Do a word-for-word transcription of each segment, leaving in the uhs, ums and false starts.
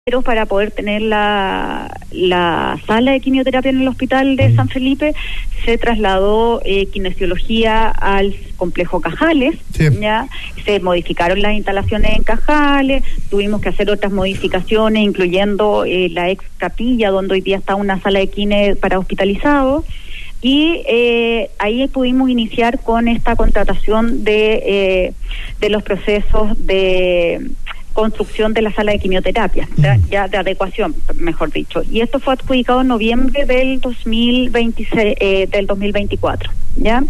para poder tener la, la sala de quimioterapia en el hospital de San Felipe, se trasladó eh, kinesiología al complejo Cajales, sí. Ya se modificaron las instalaciones en Cajales, tuvimos que hacer otras modificaciones, incluyendo eh, la ex capilla, donde hoy día está una sala de kine para hospitalizados, y eh, ahí pudimos iniciar con esta contratación de, eh, de los procesos de construcción de la sala de quimioterapia, de, ya de adecuación, mejor dicho. Y esto fue adjudicado en noviembre del dos mil veintiséis, eh, del dos mil veinticuatro, ¿ya?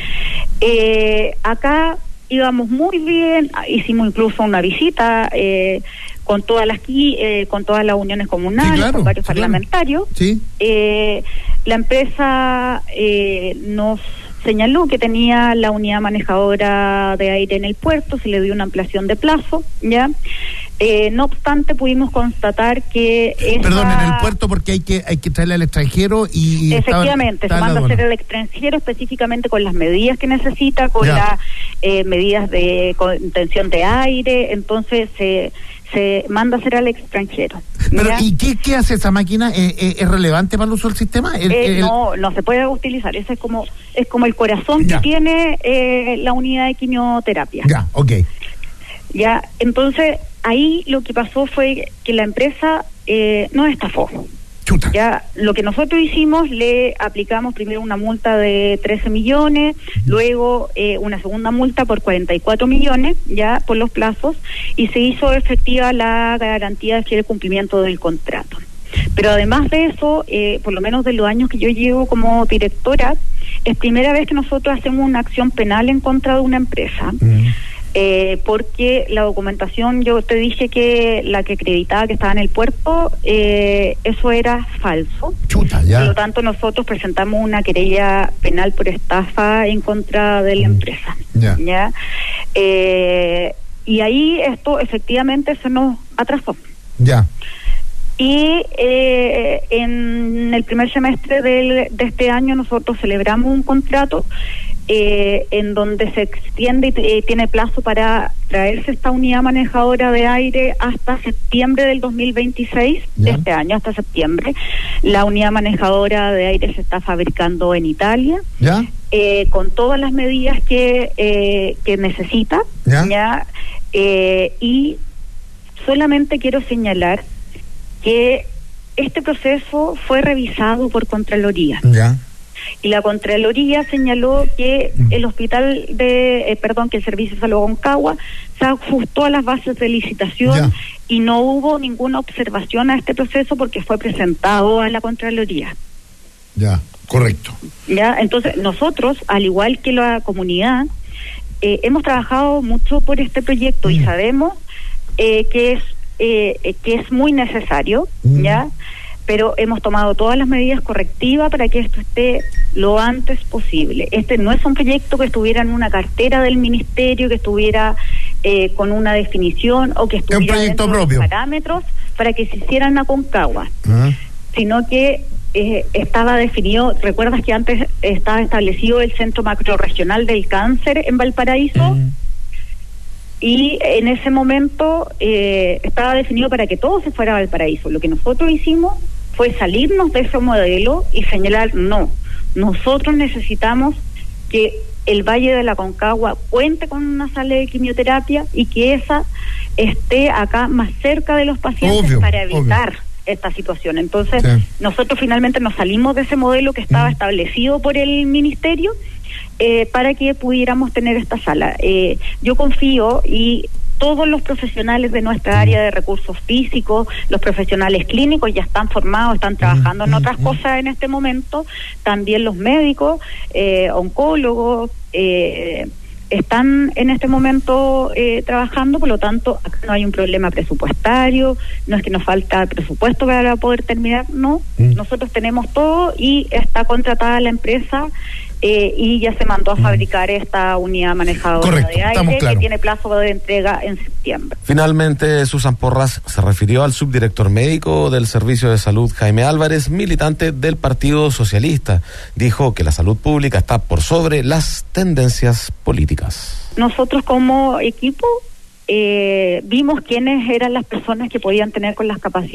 Eh, acá íbamos muy bien, hicimos incluso una visita eh, con todas las eh, con todas las uniones comunales, sí, claro, con varios sí, parlamentarios. Claro. Sí. Eh, la empresa eh, nos señaló que tenía la unidad manejadora de aire en el puerto, se le dio una ampliación de plazo, ¿ya? Eh, no obstante, pudimos constatar que esa... Perdón, en el puerto porque hay que hay que traerle al extranjero y... Efectivamente, estaba, estaba se manda a hacer el extranjero específicamente con las medidas que necesita, con ya. las eh, medidas de contención de aire, entonces se... se manda a hacer al extranjero. Pero, ¿y qué, qué hace esa máquina? ¿Es, es, es relevante para el uso del sistema? El, eh, el... No, no se puede utilizar. Ese es como es como el corazón ya. que tiene eh, la unidad de quimioterapia. Ya, ok. Ya, entonces ahí lo que pasó fue que la empresa eh, nos estafó. Chuta. Ya, lo que nosotros hicimos, le aplicamos primero una multa de trece millones, luego eh, una segunda multa por cuarenta y cuatro millones, ya, por los plazos, y se hizo efectiva la garantía de fiel cumplimiento del contrato. Pero además de eso, eh, por lo menos de los años que yo llevo como directora, es primera vez que nosotros hacemos una acción penal en contra de una empresa. Mm. Eh, porque la documentación, yo te dije que la que acreditaba que estaba en el puerto, eh, eso era falso. Chuta, ya. Por lo tanto, nosotros presentamos una querella penal por estafa en contra de la empresa. Ya. ¿Ya? Eh, y ahí esto efectivamente se nos atrasó. Ya. Y eh, en el primer semestre del, de este año nosotros celebramos un contrato Eh, en donde se extiende y eh, tiene plazo para traerse esta unidad manejadora de aire hasta septiembre del dos mil veintiséis, de este año, hasta septiembre. La unidad manejadora de aire se está fabricando en Italia, ¿ya? Eh, con todas las medidas que eh, que necesita, ¿ya? ¿Ya? Eh, y solamente quiero señalar que este proceso fue revisado por Contraloría. ¿Ya? Y la Contraloría señaló que el hospital de, eh, perdón, que el Servicio de Salud Aconcagua se ajustó a las bases de licitación ya. Y no hubo ninguna observación a este proceso porque fue presentado a la Contraloría. Ya, correcto. Ya, entonces nosotros, al igual que la comunidad, eh, hemos trabajado mucho por este proyecto mm. y sabemos eh, que es eh, que es muy necesario, mm. ya. Pero hemos tomado todas las medidas correctivas para que esto esté lo antes posible. Este no es un proyecto que estuviera en una cartera del ministerio, que estuviera eh, con una definición o que estuviera dentro de los parámetros para que se hiciera en Aconcagua, uh-huh. sino que eh, estaba definido. ¿Recuerdas que antes estaba establecido el Centro Macrorregional del Cáncer en Valparaíso? Uh-huh. Y en ese momento eh, estaba definido para que todo se fuera a Valparaíso. Lo que nosotros hicimos fue salirnos de ese modelo y señalar, no, nosotros necesitamos que el Valle de la Aconcagua cuente con una sala de quimioterapia y que esa esté acá más cerca de los pacientes, obvio, para evitar obvio. Esta situación. Entonces, sí. nosotros finalmente nos salimos de ese modelo que estaba mm. establecido por el ministerio, Eh, para que pudiéramos tener esta sala. Eh, yo confío y todos los profesionales de nuestra área de recursos físicos, los profesionales clínicos ya están formados, están trabajando en otras cosas en este momento, también los médicos, eh, oncólogos, eh, están en este momento eh, trabajando, por lo tanto acá no hay un problema presupuestario, no es que nos falta presupuesto para poder terminar, no, mm. nosotros tenemos todo y está contratada la empresa eh, y ya se mandó a fabricar esta unidad manejadora Correcto, de aire claro. que tiene plazo de entrega en septiembre. Finalmente, Susan Porras se refirió al subdirector médico del Servicio de Salud, Jaime Álvarez, militante del Partido Socialista. Dijo que la salud pública está por sobre las tendencias políticas. Nosotros como equipo eh, vimos quiénes eran las personas que podían tener con las capacidades